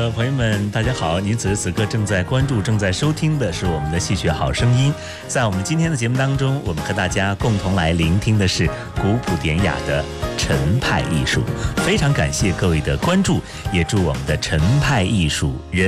的朋友们，大家好！您此时此刻正在关注、正在收听的是我们的戏曲好声音。在我们今天的节目当中，我们和大家共同来聆听的是古朴典雅的陈派艺术。非常感谢各位的关注，也祝我们的陈派艺术人